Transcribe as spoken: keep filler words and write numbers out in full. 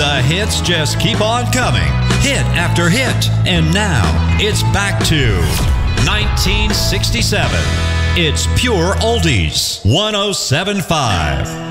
The hits just keep on coming, hit after hit. And now, it's back to nineteen sixty-seven. It's Pure Oldies, one oh seven point five.